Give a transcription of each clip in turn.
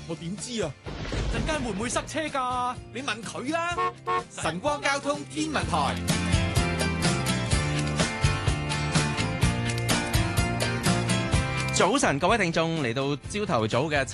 我點知啊？ 陣間會唔會塞車㗎？ 你問佢啦。晨光交通天文台。 早晨，各位聽眾，嚟到朝頭早嘅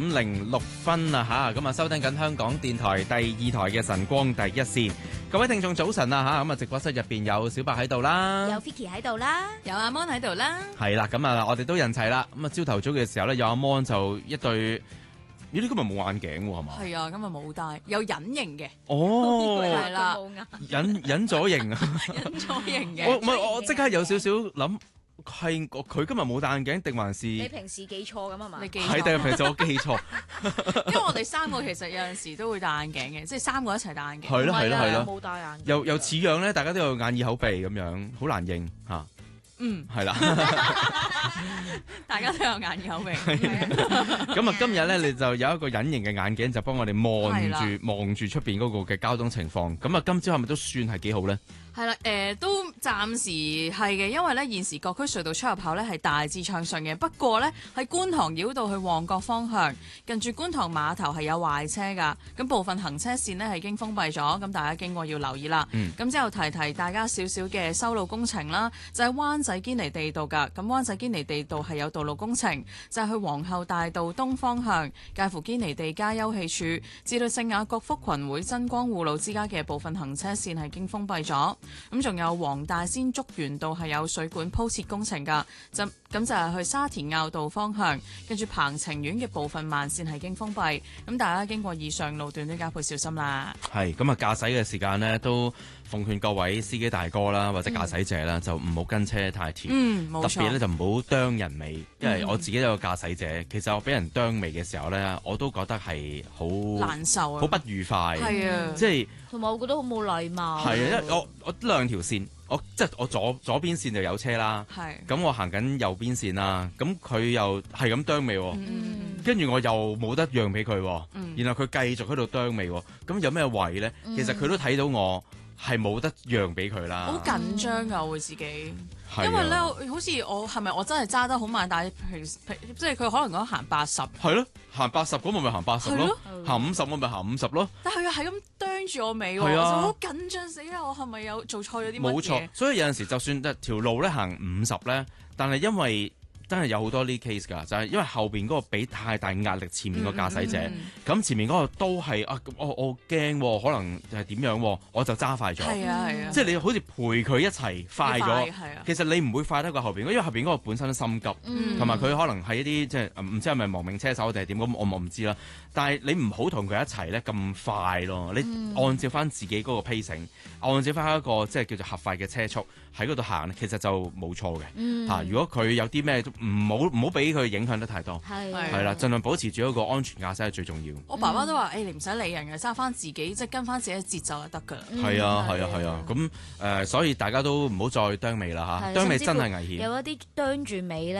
7:06啊咁啊收聽緊香港電台第2台嘅晨光第一線。各位聽眾早晨啊咁啊直播室入邊有小白喺度啦， 有 Vicky 喺度啦， 有阿 Mon 喺度啦， 係啦，咁啊我哋都人齊啦。咁啊朝頭早嘅時候咧，有阿 Mon 就一對，咦？你今日冇眼鏡喎，係嘛？ 係啊，今日冇戴，有隱形嘅。 哦， 係啦， 隱咗形啊！ 隱咗形嘅。 我即刻有少少諗。係佢今日冇戴眼鏡，定還是你平時記錯咁啊嘛？ 你記錯係定平時我記錯？ 因為我哋三個其實有陣時都會戴眼鏡嘅，即係三個一齊戴眼鏡。 係咯係咯係咯， 冇戴眼鏡又似樣咧，大家都有眼耳口鼻咁樣，好難認嚇。係啦， 大家都有眼耳口鼻。 咁啊，今日咧你就有一個隱形嘅眼鏡，就幫我哋望住出邊嗰個嘅交通情況。咁啊，今朝係咪都算係幾好咧？ 係啦，都暫時係嘅，因為咧現時各區隧道出入口咧係大致暢順嘅。不過咧喺觀塘繞道去旺角方向，近住觀塘碼頭係有壞車㗎。咁部分行車線呢係已經封閉咗，咁大家經過要留意啦。咁之後提大家少少嘅修路工程啦，就係灣仔堅尼地道㗎。咁灣仔堅尼地道係有道路工程，就係去皇后大道東方向，介乎堅尼地街休憩處至到聖雅各福群會真光護路之間嘅部分行車線係已經封閉咗。咁仲有黃大仙竹園道係有水管鋪設工程㗎，咁就係去沙田坳道方向，跟住鵬程苑嘅部分慢線係已經封閉，咁大家經過以上路段都加倍小心啦。 係咁啊，駕駛嘅時間呢，都奉勸各位司機大哥啦，或者駕駛者啦，就唔好跟車太貼， 冇錯， 特別咧就唔好啄人尾，因為我自己有個駕駛者，其實我俾人啄尾嘅時候咧，我都覺得係好難受啊， 好不愉快， 係啊， 即係同埋我覺得好冇禮貌。 係啊，因為我兩條線，即係我左邊線就有車啦，咁我行緊右邊線啦，咁佢又係咁啄尾喎，跟住我又冇得讓俾佢，然後佢繼續喺度啄尾喎，咁有咩位咧？其實佢都睇到我係冇得讓俾佢啦， 好緊張㗎，我會自己。因為咧，好似我係咪我真係揸得好慢？但係即係佢可能講行80， 係咯，行80嗰咪行80咯，行50我咪行50咯。 但係佢又係咁啄住我尾喎，我就好緊張死啦！我係咪有做錯咗啲乜嘢？ 冇錯，所以有陣時就算條路咧行50咧，但係因為真係有好多呢 case 㗎，就係因為後邊嗰個俾太大壓力前面個駕駛者，咁前面嗰個都係我驚喎，可能係點樣喎，我就揸快咗。係啊，即係你好似陪佢一齊快咗。其實你唔會快得過後邊，因為後邊嗰個本身都心急，同埋佢可能係一啲即係唔知係咪亡命車手定係點咁，我唔知啦。但係你唔好同佢一齊咧咁快咯，你按照翻自己嗰個 pacing，按照翻一個即係叫做合快嘅車速喺嗰度行，其實就冇錯嘅。如果佢有啲咩唔好俾佢影響得太多，係啦，盡量保持住一個安全駕駛係最重要。 我爸爸都話：你唔使理人嘅，揸翻自己，即係跟翻自己嘅節奏就得㗎啦。 係啊，咁所以大家都唔好再啄尾啦嚇，啄尾真係危險。 有一啲啄住尾咧。